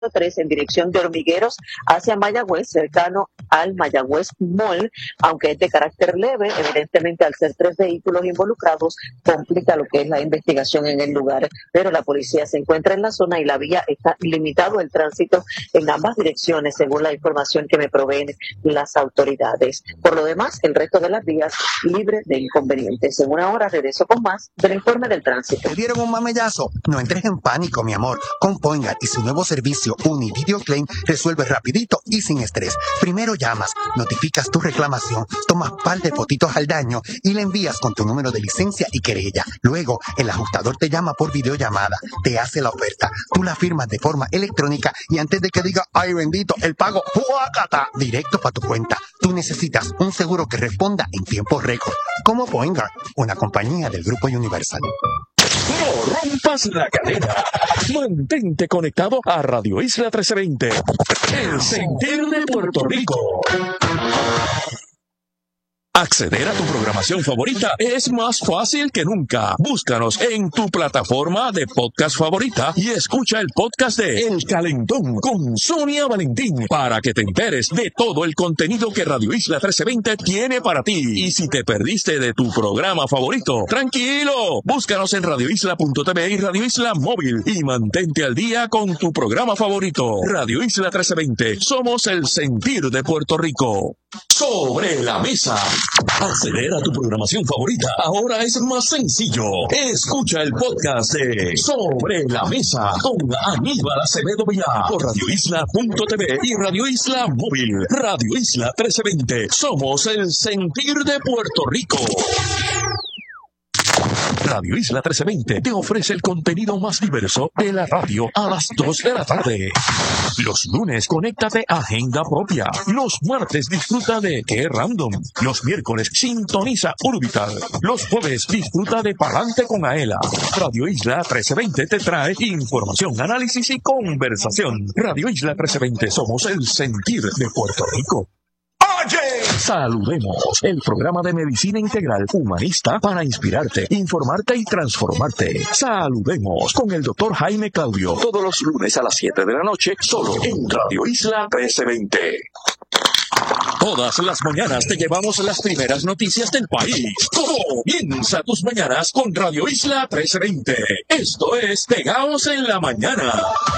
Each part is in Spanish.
3 en dirección de Hormigueros hacia Mayagüez, cercano al Mayagüez Mall, aunque es de carácter leve, evidentemente al ser 3 vehículos involucrados complica lo que es la investigación en el lugar, pero la policía se encuentra en la zona y la vía está limitado el tránsito en ambas direcciones según la información que me proveen las autoridades. Por lo demás, el resto de las vías libre de inconvenientes. En una hora regreso con más del informe del tránsito. ¿Te dieron un mamellazo? No entres en pánico, mi amor. Con Poingar y su nuevo servicio Univideo Claim resuelve rapidito y sin estrés. Primero llamas, notificas tu reclamación, tomas par de fotitos al daño y le envías con tu número de licencia y querella. Luego, el ajustador te llama por videollamada, te hace la oferta, tú la firmas de forma electrónica y antes de que diga, ay bendito, el pago, ¡fuácata!, directo para tu cuenta. Tú necesitas un seguro que responda en tiempo récord. Como Poingar, una compañía del Grupo Universal. No rompas la cadena. Mantente conectado a Radio Isla 1320. El sentir de Puerto Rico. Acceder a tu programación favorita es más fácil que nunca. Búscanos en tu plataforma de podcast favorita y escucha el podcast de El Calentón con Sonia Valentín para que te enteres de todo el contenido que Radio Isla 1320 tiene para ti. Y si te perdiste de tu programa favorito, tranquilo, búscanos en radioisla.tv y Radio Isla Móvil y mantente al día con tu programa favorito. Radio Isla 1320, somos el sentir de Puerto Rico. Sobre la mesa. Acceder a tu programación favorita ahora es más sencillo. Escucha el podcast de Sobre la Mesa con Aníbal Acevedo Vilá por radioisla.tv y Radio Isla Móvil. Radio Isla 1320. Somos el sentir de Puerto Rico. Radio Isla 1320 te ofrece el contenido más diverso de la radio a las 2 de la tarde. Los lunes, conéctate a Agenda Propia. Los martes, disfruta de Qué Random. Los miércoles, sintoniza Urbital. Los jueves, disfruta de Palante con Aela. Radio Isla 1320 te trae información, análisis y conversación. Radio Isla 1320, somos el sentir de Puerto Rico. Oye, saludemos el programa de medicina integral humanista para inspirarte, informarte y transformarte. Saludemos con el doctor Jaime Claudio todos los lunes a las 7 de la noche, solo en Radio Isla 1320. Todas las mañanas te llevamos las primeras noticias del país. Comienza tus mañanas con Radio Isla 1320. Esto es Pegaos en la Mañana.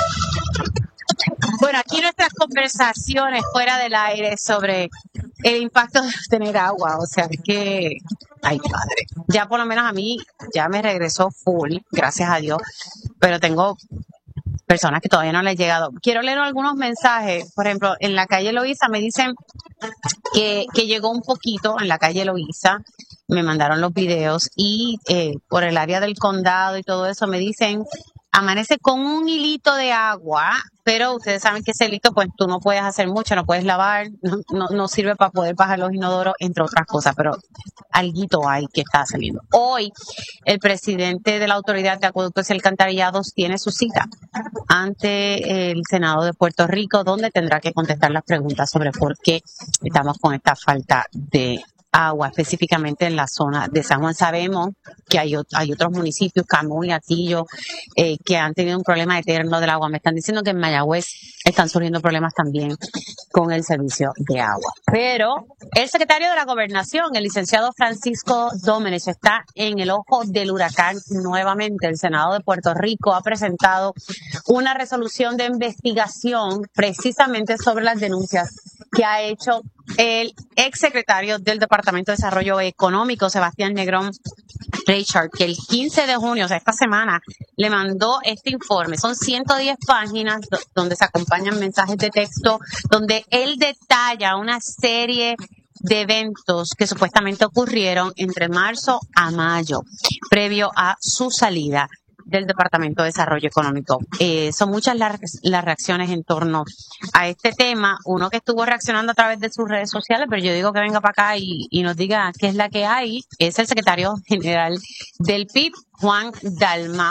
Bueno, aquí nuestras conversaciones fuera del aire sobre el impacto de tener agua, o sea que, ay padre, ya por lo menos a mí ya me regresó full, gracias a Dios, pero tengo personas que todavía no les ha llegado. Quiero leer algunos mensajes, por ejemplo, en la calle Loíza me dicen que llegó un poquito en la calle Loíza, me mandaron los videos y por el área del condado y todo eso me dicen amanece con un hilito de agua, pero ustedes saben que ese hilito pues tú no puedes hacer mucho, no puedes lavar, no sirve para poder bajar los inodoros, entre otras cosas, pero alguito hay que está saliendo. Hoy el presidente de la Autoridad de Acueductos y Alcantarillados tiene su cita ante el Senado de Puerto Rico, donde tendrá que contestar las preguntas sobre por qué estamos con esta falta de agua, específicamente en la zona de San Juan. Sabemos que hay otros municipios, Camuy, Atillo, que han tenido un problema eterno del agua. Me están diciendo que en Mayagüez están surgiendo problemas también con el servicio de agua. Pero el secretario de la Gobernación, el licenciado Francisco Domenech, está en el ojo del huracán nuevamente. El Senado de Puerto Rico ha presentado una resolución de investigación precisamente sobre las denuncias que ha hecho el exsecretario del Departamento de Desarrollo Económico, Sebastián Negrón Richard, que el 15 de junio, o sea, esta semana, le mandó este informe. Son 110 páginas donde se acompañan mensajes de texto, donde él detalla una serie de eventos que supuestamente ocurrieron entre marzo a mayo, previo a su salida del Departamento de Desarrollo Económico. Son muchas las reacciones en torno a este tema. Uno que estuvo reaccionando a través de sus redes sociales, pero yo digo que venga para acá y nos diga qué es la que hay, es el secretario general del PIB, Juan Dalmau,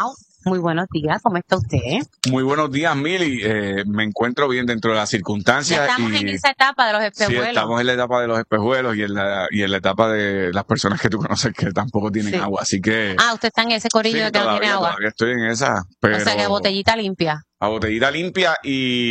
Muy buenos días, ¿cómo está usted? Muy buenos días, Mili. Me encuentro bien dentro de las circunstancias. Ya estamos en esa etapa de los espejuelos. Sí, estamos en la etapa de los espejuelos y en la etapa de las personas que tú conoces que tampoco tienen agua, así que... Usted está en ese corillo sí, de que no tiene agua. todavía estoy en esa, pero... O sea, que botellita limpia. A botellita limpia y